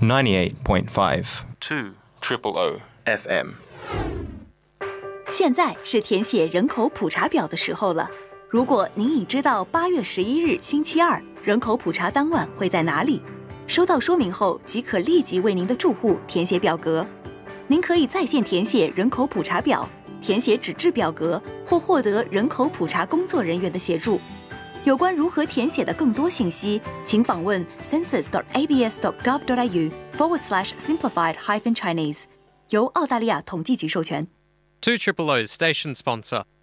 98.5 2 FM。 现在是填写人口普查表的时候了。如果您已知道8月11日星期二人口普查当晚会在哪里，收到说明后即可立即为您的住户填写表格。您可以在线填写人口普查表，填写纸质表格，或获得人口普查工作人员的协助。有关如何填写的更多信息，请访问 census.abs.gov.au/simplified-chinese， 由澳大利亚统计局授权。 2 Triple O Station Sponsor